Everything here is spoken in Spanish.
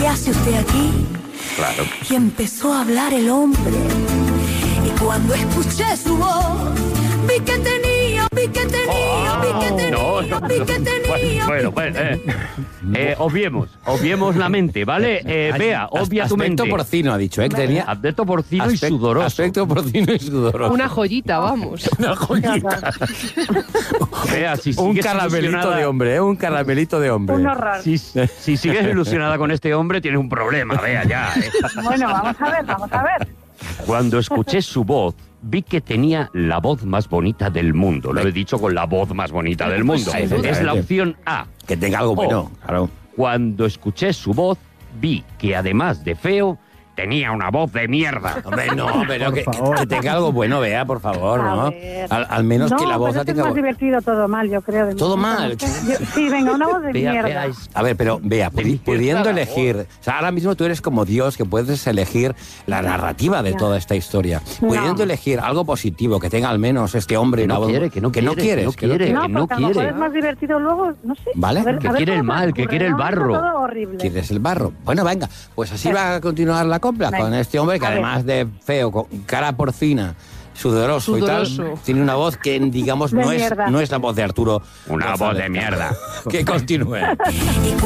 ¿qué hace usted aquí? Claro. Y empezó a hablar el hombre. Y cuando escuché su voz, vi que tenía. Bueno, obviemos la mente, ¿vale? Bea, obvia tu mente. Aspecto porcino, ha dicho, ¿eh? Que tenía aspecto porcino y sudoroso. Aspecto porcino y sudoroso. Una joyita, vamos. Una joyita. Bea, si Un sigues caramelito ilusionada- de hombre, ¿eh? Un caramelito de hombre. Un horror. Si sigues ilusionada con este hombre, tienes un problema, Bea, ya. Bueno, vamos a ver. Cuando escuché su voz, vi que tenía la voz más bonita del mundo. Lo he dicho con la voz más bonita del mundo. Sí, sí, Es sí. la opción A. Que tenga algo bueno, claro. Cuando escuché su voz, vi que además de feo, tenía una voz de mierda. Hombre, no, pero que tenga algo bueno, Bea, por favor, A ¿no? ver. Al menos No, que la voz pero la es que es tenga... más divertido todo mal, yo creo. de ¿Todo momento, mal? no sé. Sí, venga, una voz de mierda. A ver, pero Bea, pudiendo elegir... O sea, ahora mismo tú eres como Dios, que puedes elegir la narrativa de toda esta historia. Pudiendo elegir algo positivo, que tenga al menos este hombre... Que no una voz- quiere, que no quiere, quieres, que no quiere. quieres. No, no porque a lo mejor quiere. es más divertido luego, no sé. ¿Vale? A ver, Que a ver quiere el cómo mal, que transcurre, quiere el ¿no? barro. Todo horrible. ¿Quieres el barro? Bueno, venga, pues así va a continuar la copla Venga. con este hombre que A ver. además de feo, con cara porcina, sudoroso y Sudoroso. tal, tiene una voz que, digamos, De no mierda. es la voz de Arturo. Una voz de mierda. Que continúe.